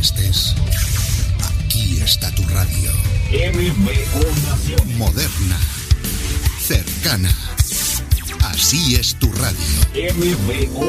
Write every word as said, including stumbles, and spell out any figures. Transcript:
estés, aquí está tu radio. M B O Naciones. Moderna, cercana. Así es tu radio. M B O